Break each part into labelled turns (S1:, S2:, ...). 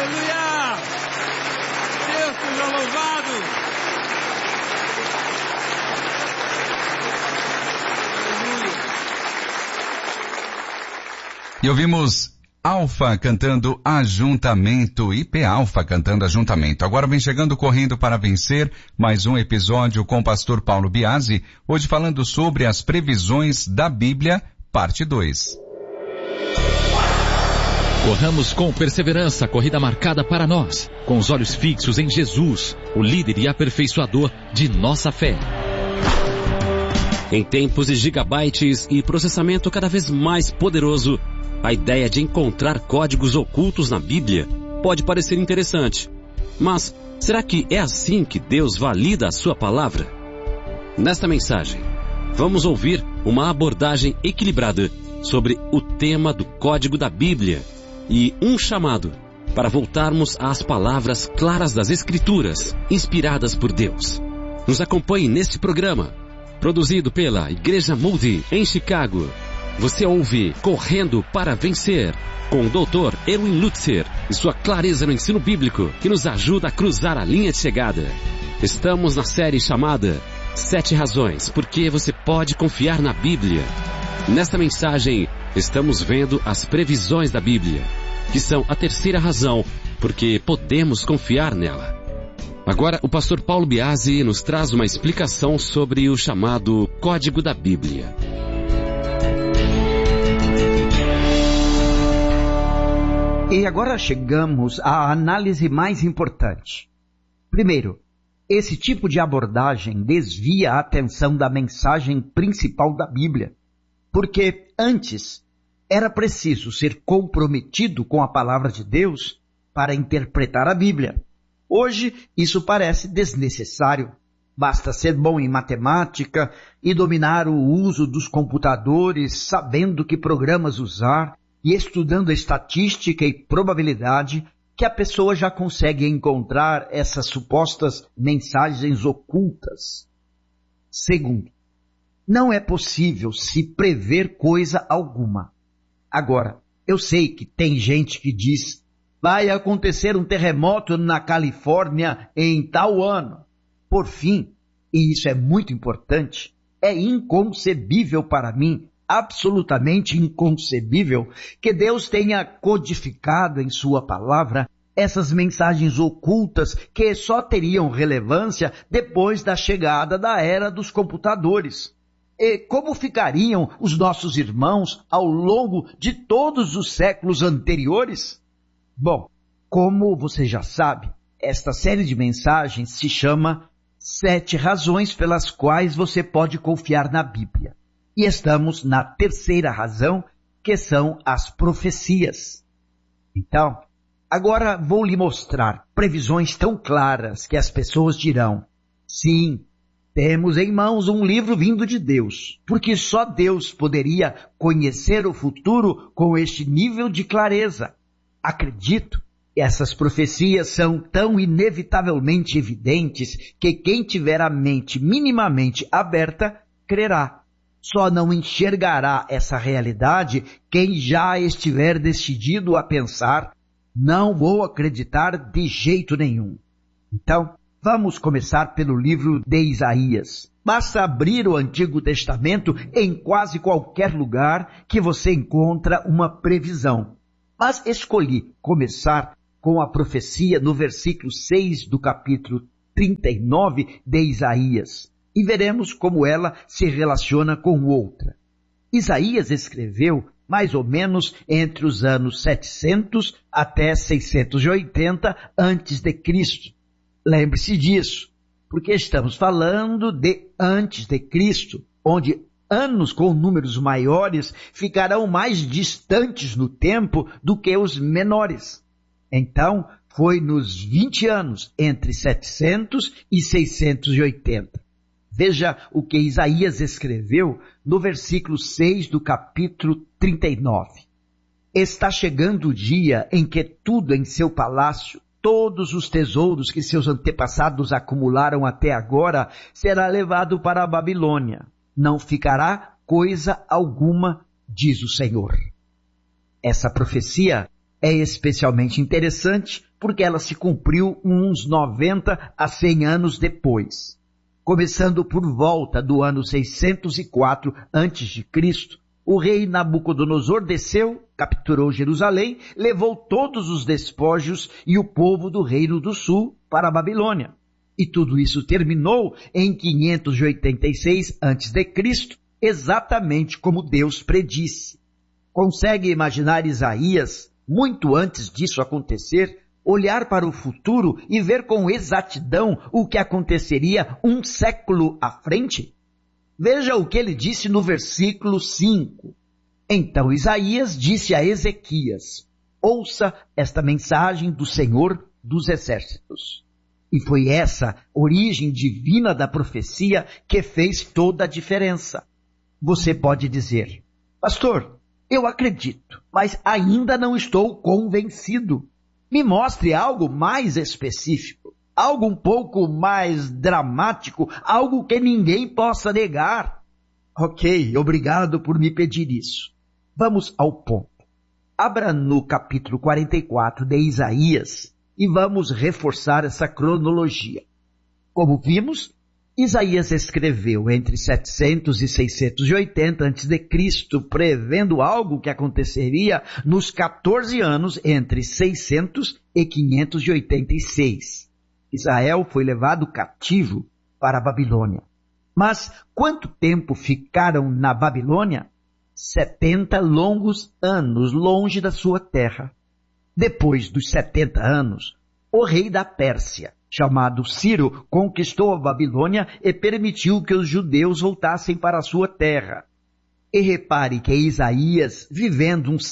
S1: Aleluia! Deus seja louvado! Aleluia!
S2: E ouvimos Alfa cantando Ajuntamento e P Alfa cantando Ajuntamento. Agora vem chegando correndo para vencer mais um episódio com o pastor Paulo Biasi, hoje falando sobre as previsões da Bíblia, parte 2.
S3: Corramos com perseverança a corrida marcada para nós, com os olhos fixos em Jesus, o líder e aperfeiçoador de nossa fé. Em tempos de gigabytes e processamento cada vez mais poderoso, a ideia de encontrar códigos ocultos na Bíblia pode parecer interessante. Mas será que é assim que Deus valida a sua palavra? Nesta mensagem, vamos ouvir uma abordagem equilibrada sobre o tema do código da Bíblia e um chamado para voltarmos às palavras claras das Escrituras, inspiradas por Deus. Nos acompanhe neste programa, produzido pela Igreja Moody em Chicago. Você ouve Correndo para Vencer, com o Dr. Erwin Lutzer e sua clareza no ensino bíblico, que nos ajuda a cruzar a linha de chegada. Estamos na série chamada 7 razões por que você pode confiar na Bíblia. Nesta mensagem, estamos vendo as previsões da Bíblia, que são a terceira razão por que podemos confiar nela. Agora, o pastor Paulo Biasi nos traz uma explicação sobre o chamado Código da Bíblia.
S4: E agora chegamos à análise mais importante. Primeiro, esse tipo de abordagem desvia a atenção da mensagem principal da Bíblia, porque antes era preciso ser comprometido com a palavra de Deus para interpretar a Bíblia. Hoje isso parece desnecessário. Basta ser bom em matemática e dominar o uso dos computadores, sabendo que programas usar, e estudando estatística e probabilidade, que a pessoa já consegue encontrar essas supostas mensagens ocultas. Segundo, não é possível se prever coisa alguma. Agora, eu sei que tem gente que diz, vai acontecer um terremoto na Califórnia em tal ano. Por fim, e isso é muito importante, é inconcebível para mim, absolutamente inconcebível, que Deus tenha codificado em sua palavra essas mensagens ocultas que só teriam relevância depois da chegada da era dos computadores. E como ficariam os nossos irmãos ao longo de todos os séculos anteriores? Bom, como você já sabe, esta série de mensagens se chama 7 razões pelas quais você pode confiar na Bíblia. E estamos na terceira razão, que são as profecias. Então, agora vou lhe mostrar previsões tão claras que as pessoas dirão, sim, temos em mãos um livro vindo de Deus, porque só Deus poderia conhecer o futuro com este nível de clareza. Acredito que essas profecias são tão inevitavelmente evidentes que quem tiver a mente minimamente aberta, crerá. Só não enxergará essa realidade quem já estiver decidido a pensar, não vou acreditar de jeito nenhum. Então, vamos começar pelo livro de Isaías. Basta abrir o Antigo Testamento em quase qualquer lugar que você encontra uma previsão. Mas escolhi começar com a profecia no versículo 6 do capítulo 39 de Isaías. E veremos como ela se relaciona com outra. Isaías escreveu mais ou menos entre os anos 700 até 680 antes de Cristo. Lembre-se disso, porque estamos falando de antes de Cristo, onde anos com números maiores ficarão mais distantes no tempo do que os menores. Então, foi nos 20 anos entre 700 e 680. Veja o que Isaías escreveu no versículo 6 do capítulo 39. Está chegando o dia em que tudo em seu palácio, todos os tesouros que seus antepassados acumularam até agora, será levado para a Babilônia. Não ficará coisa alguma, diz o Senhor. Essa profecia é especialmente interessante porque ela se cumpriu uns 90 a 100 anos depois. Começando por volta do ano 604 a.C., o rei Nabucodonosor desceu, capturou Jerusalém, levou todos os despojos e o povo do Reino do Sul para a Babilônia. E tudo isso terminou em 586 a.C., exatamente como Deus predisse. Consegue imaginar Isaías, muito antes disso acontecer, olhar para o futuro e ver com exatidão o que aconteceria um século à frente? Veja o que ele disse no versículo 5. Então Isaías disse a Ezequias: ouça esta mensagem do Senhor dos Exércitos. E foi essa origem divina da profecia que fez toda a diferença. Você pode dizer: pastor, eu acredito, mas ainda não estou convencido. Me mostre algo mais específico, algo um pouco mais dramático, algo que ninguém possa negar. Ok, obrigado por me pedir isso. Vamos ao ponto. Abra no capítulo 44 de Isaías e vamos reforçar essa cronologia. Como vimos, Isaías escreveu entre 700 e 680 a.C., prevendo algo que aconteceria nos 14 anos entre 600 e 586. Israel foi levado cativo para a Babilônia. Mas quanto tempo ficaram na Babilônia? 70 longos anos longe da sua terra. Depois dos 70 anos, o rei da Pérsia, chamado Ciro, conquistou a Babilônia e permitiu que os judeus voltassem para a sua terra. E repare que Isaías, vivendo uns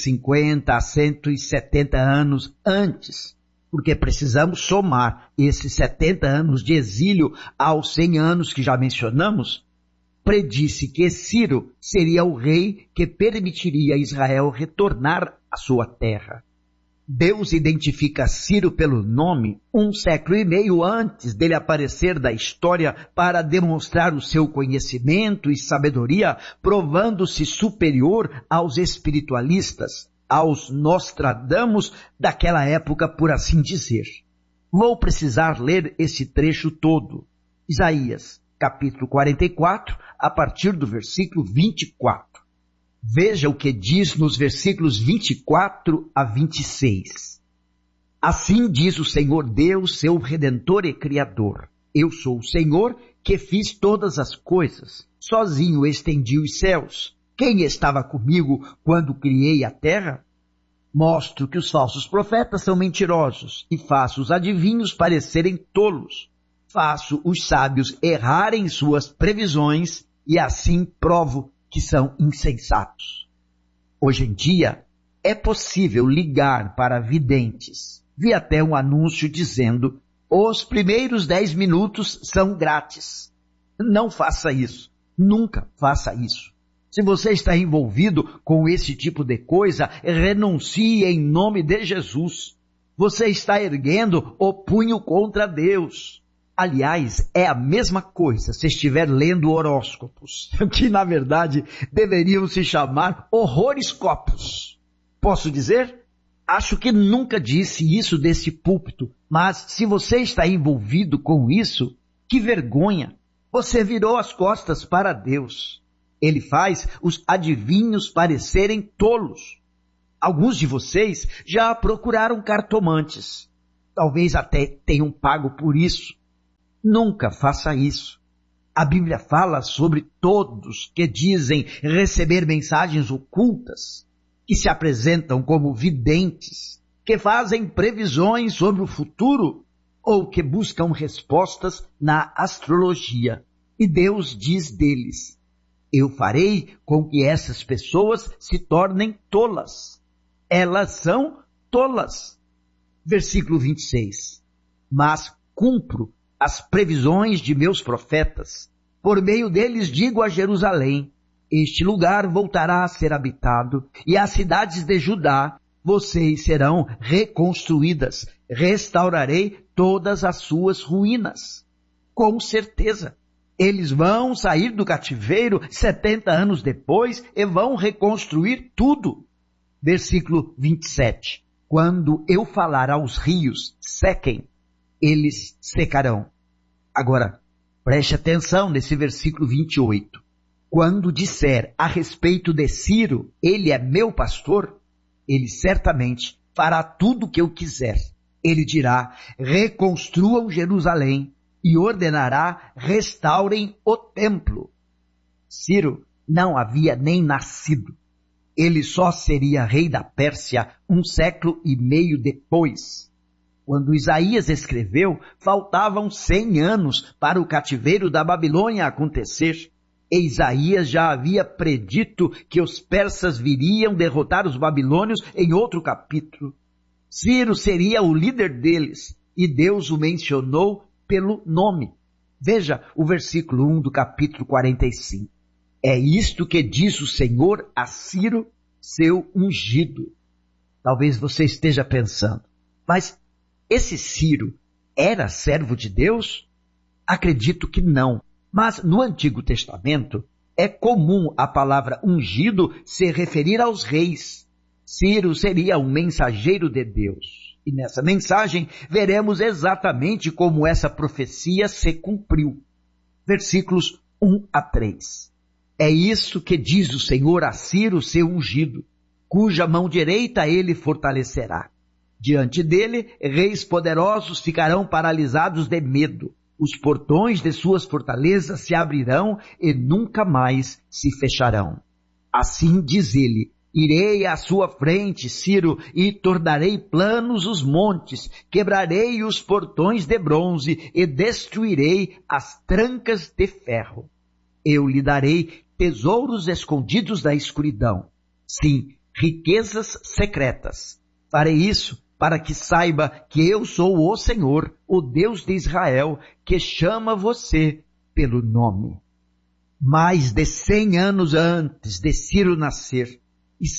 S4: 150 a 170 anos antes, porque precisamos somar esses 70 anos de exílio aos 100 anos que já mencionamos, predisse que Ciro seria o rei que permitiria a Israel retornar à sua terra. Deus identifica Ciro pelo nome 1 século e meio antes dele aparecer da história para demonstrar o seu conhecimento e sabedoria, provando-se superior aos espiritualistas, aos Nostradamus daquela época, por assim dizer. Vou precisar ler esse trecho todo. Isaías, capítulo 44, a partir do versículo 24. Veja o que diz nos versículos 24 a 26. Assim diz o Senhor Deus, seu Redentor e Criador. Eu sou o Senhor que fiz todas as coisas. Sozinho estendi os céus. Quem estava comigo quando criei a terra? Mostro que os falsos profetas são mentirosos e faço os adivinhos parecerem tolos. Faço os sábios errarem suas previsões e assim provo que são insensatos. Hoje em dia, é possível ligar para videntes. Vi até um anúncio dizendo: os primeiros 10 minutos são grátis. Não faça isso. Nunca faça isso. Se você está envolvido com esse tipo de coisa, renuncie em nome de Jesus. Você está erguendo o punho contra Deus. Aliás, é a mesma coisa se estiver lendo horóscopos, que na verdade deveriam se chamar horroriscópios. Posso dizer? Acho que nunca disse isso desse púlpito, mas se você está envolvido com isso, que vergonha! Você virou as costas para Deus. Ele faz os adivinhos parecerem tolos. Alguns de vocês já procuraram cartomantes. Talvez até tenham pago por isso. Nunca faça isso. A Bíblia fala sobre todos que dizem receber mensagens ocultas, que se apresentam como videntes, que fazem previsões sobre o futuro ou que buscam respostas na astrologia. E Deus diz deles: eu farei com que essas pessoas se tornem tolas. Elas são tolas. Versículo 26. Mas cumpro as previsões de meus profetas. Por meio deles digo a Jerusalém: este lugar voltará a ser habitado, e as cidades de Judá, vocês serão reconstruídas. Restaurarei todas as suas ruínas. Com certeza, eles vão sair do cativeiro 70 anos depois e vão reconstruir tudo. Versículo 27. Quando eu falar aos rios, sequem, eles secarão. Agora, preste atenção nesse versículo 28. Quando disser a respeito de Ciro, ele é meu pastor, ele certamente fará tudo o que eu quiser. Ele dirá, reconstruam Jerusalém e ordenará, restaurem o templo. Ciro não havia nem nascido. Ele só seria rei da Pérsia 1 século e meio depois. Quando Isaías escreveu, faltavam 100 anos para o cativeiro da Babilônia acontecer. E Isaías já havia predito que os persas viriam derrotar os babilônios em outro capítulo. Ciro seria o líder deles, e Deus o mencionou pelo nome. Veja o versículo 1 do capítulo 45. É isto que diz o Senhor a Ciro, seu ungido. Talvez você esteja pensando, mas esse Ciro era servo de Deus? Acredito que não. Mas no Antigo Testamento é comum a palavra ungido se referir aos reis. Ciro seria um mensageiro de Deus. E nessa mensagem veremos exatamente como essa profecia se cumpriu. Versículos 1 a 3. É isso que diz o Senhor a Ciro, seu ungido, cuja mão direita ele fortalecerá. Diante dele, reis poderosos ficarão paralisados de medo. Os portões de suas fortalezas se abrirão e nunca mais se fecharão. Assim diz ele, irei à sua frente, Ciro, e tornarei planos os montes, quebrarei os portões de bronze e destruirei as trancas de ferro. Eu lhe darei tesouros escondidos da escuridão, sim, riquezas secretas. Farei isso para que saiba que eu sou o Senhor, o Deus de Israel, que chama você pelo nome. Mais de 100 anos antes de Ciro nascer, e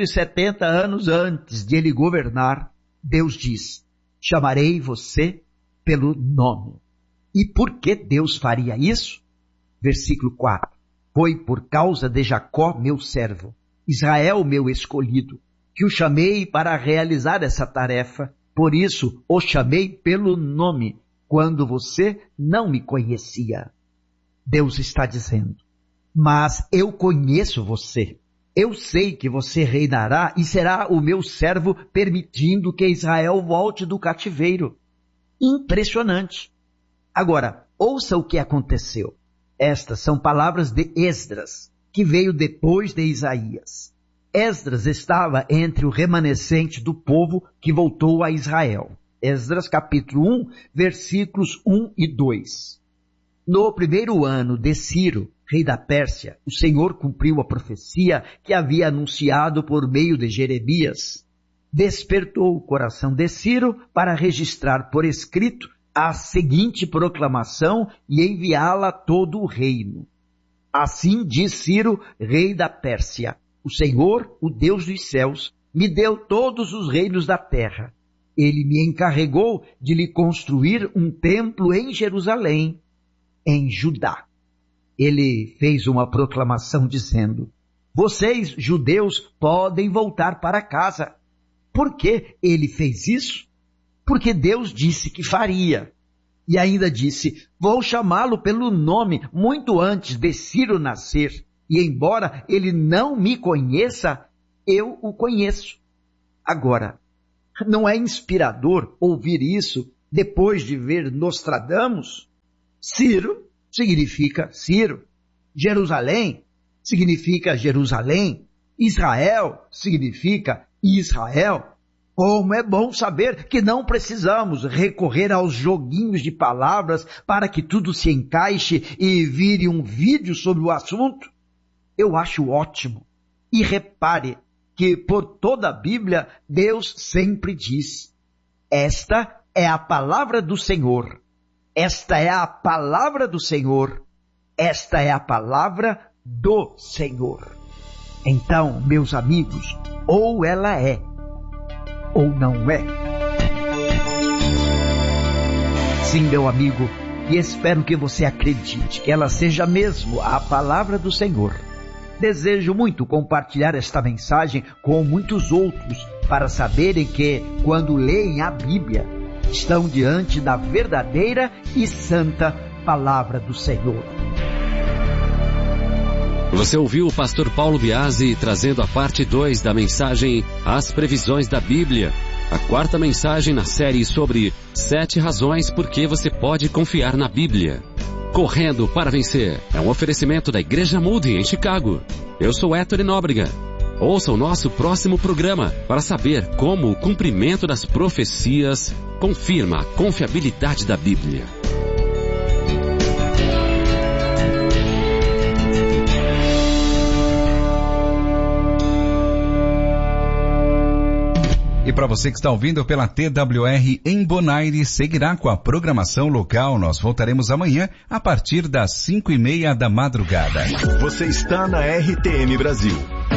S4: 170 anos antes de ele governar, Deus diz, chamarei você pelo nome. E por que Deus faria isso? Versículo 4. Foi por causa de Jacó, meu servo, Israel, meu escolhido, que o chamei para realizar essa tarefa. Por isso, o chamei pelo nome, quando você não me conhecia. Deus está dizendo, mas eu conheço você. Eu sei que você reinará e será o meu servo, permitindo que Israel volte do cativeiro. Impressionante. Agora, ouça o que aconteceu. Estas são palavras de Esdras, que veio depois de Isaías. Esdras estava entre o remanescente do povo que voltou a Israel. Esdras capítulo 1, versículos 1 e 2. No primeiro ano de Ciro, rei da Pérsia, o Senhor cumpriu a profecia que havia anunciado por meio de Jeremias. Despertou o coração de Ciro para registrar por escrito a seguinte proclamação e enviá-la a todo o reino. Assim diz Ciro, rei da Pérsia, o Senhor, o Deus dos céus, me deu todos os reinos da terra. Ele me encarregou de lhe construir um templo em Jerusalém, em Judá. Ele fez uma proclamação dizendo, vocês, judeus, podem voltar para casa. Por que ele fez isso? Porque Deus disse que faria. E ainda disse, vou chamá-lo pelo nome muito antes de Ciro nascer. E embora ele não me conheça, eu o conheço. Agora, não é inspirador ouvir isso depois de ver Nostradamus? Ciro significa Ciro. Jerusalém significa Jerusalém. Israel significa Israel. Como é bom saber que não precisamos recorrer aos joguinhos de palavras para que tudo se encaixe e vire um vídeo sobre o assunto. Eu acho ótimo. E repare que por toda a Bíblia, Deus sempre diz, esta é a palavra do Senhor. Esta é a palavra do Senhor. Esta é a palavra do Senhor. Então, meus amigos, ou ela é, ou não é. Sim, meu amigo, e espero que você acredite que ela seja mesmo a palavra do Senhor. Desejo muito compartilhar esta mensagem com muitos outros para saberem que, quando leem a Bíblia, estão diante da verdadeira e santa palavra do Senhor.
S3: Você ouviu o pastor Paulo Biasi trazendo a parte 2 da mensagem As Previsões da Bíblia, a quarta mensagem na série sobre 7 razões por que você pode confiar na Bíblia. Correndo para Vencer é um oferecimento da Igreja Moody em Chicago. Eu sou Héctor Nóbrega. Ouça o nosso próximo programa para saber como o cumprimento das profecias confirma a confiabilidade da Bíblia.
S2: E para você que está ouvindo pela TWR em Bonaire, seguirá com a programação local. Nós voltaremos amanhã a partir das 5:30 da madrugada.
S5: Você está na RTM Brasil.